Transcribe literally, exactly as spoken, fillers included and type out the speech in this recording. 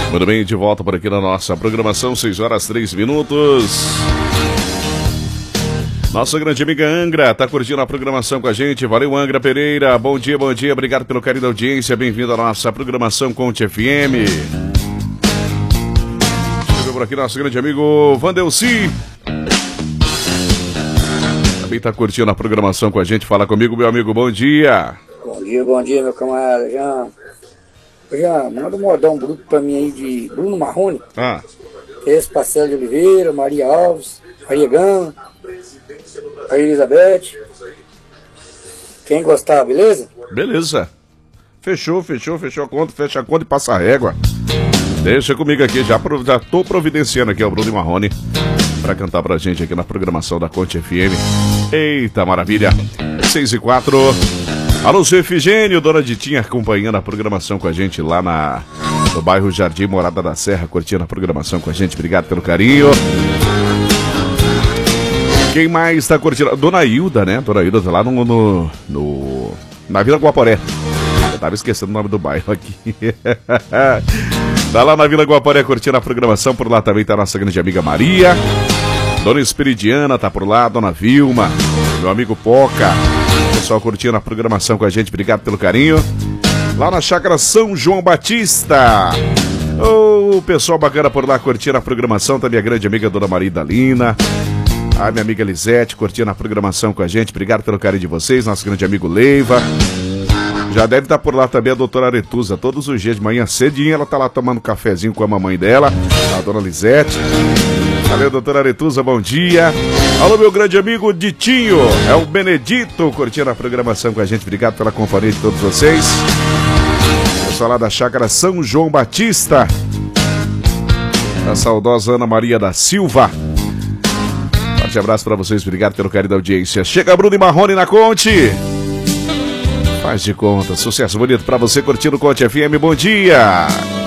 Muito bem, de volta por aqui na nossa programação, seis horas três minutos. Nossa grande amiga Angra tá curtindo a programação com a gente. Valeu, Angra Pereira. Bom dia, bom dia. Obrigado pelo carinho da audiência. Bem-vindo à nossa programação Conte F M. Chegou por aqui nosso grande amigo Vandelci. Também tá curtindo a programação com a gente. Fala comigo, meu amigo. Bom dia. Bom dia, bom dia, meu camarada. Já, já manda um modão bruto pra mim aí de Bruno Marrone. Ah. Esse, Parcelo de Oliveira, Maria Alves, Maria Gama, a Elizabeth. Quem gostar, beleza? Beleza. Fechou, fechou, fechou a conta, fecha a conta e passa a régua. Deixa comigo aqui, já, já tô providenciando aqui o Bruno Marrone pra cantar pra gente aqui na programação da Conte F M. Eita, maravilha. seis e quatro. Alô, seu Efigênio, dona Ditinha, acompanhando a programação com a gente lá na, no bairro Jardim Morada da Serra, curtindo a programação com a gente. Obrigado pelo carinho. Quem mais tá curtindo? Dona Hilda, né? Dona Hilda tá lá no, no, no na Vila Guaporé. Eu tava esquecendo o nome do bairro aqui. Tá lá na Vila Guaporé curtindo a programação. Por lá também tá a nossa grande amiga Maria. Dona Esperidiana tá por lá, Dona Vilma, meu amigo Poca. Pessoal curtindo a programação com a gente, obrigado pelo carinho. Lá na Chácara São João Batista. O oh, pessoal bacana por lá curtindo a programação. Tá minha grande amiga Dona Maria Dalina. A minha amiga Lisete curtindo a programação com a gente. Obrigado pelo carinho de vocês. Nosso grande amigo Leiva. Já deve estar por lá também a doutora Aretusa. Todos os dias de manhã cedinho ela tá lá tomando um cafezinho com a mamãe dela, a dona Lisete. Valeu, doutora Aretusa, bom dia. Alô, meu grande amigo Ditinho. É o Benedito curtindo a programação com a gente. Obrigado pela companhia de todos vocês. Pessoal lá da Chácara São João Batista. A saudosa Ana Maria da Silva. Forte abraço pra vocês, obrigado pelo carinho da audiência. Chega Bruno e Marrone na Conte. Faz de conta, sucesso bonito pra você curtindo o Conte F M, bom dia.